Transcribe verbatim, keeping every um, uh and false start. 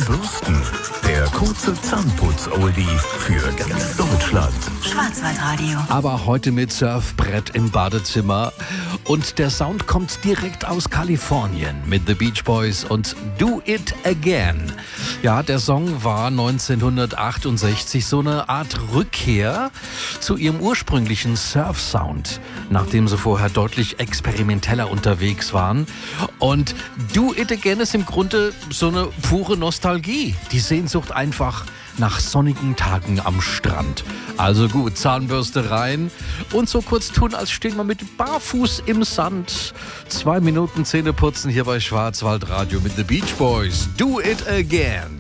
Bürsten. Der kurze Zahnputz-Oldie für ganz Deutschland. Schwarzwaldradio. Aber heute mit Surfbrett im Badezimmer. Und der Sound kommt direkt aus Kalifornien mit The Beach Boys und Do It Again. Ja, der Song war neunzehnhundertachtundsechzig so eine Art Rückkehr zu ihrem ursprünglichen Surf-Sound, nachdem sie vorher deutlich experimenteller unterwegs waren. Und Do It Again ist im Grunde so eine pure Nostalgie. Die Sehnsucht einfach nach sonnigen Tagen am Strand. Also gut, Zahnbürste rein und so kurz tun, als stehen wir mit barfuß im Sand. Zwei Minuten Zähne putzen hier bei Schwarzwaldradio mit The Beach Boys. Do It Again.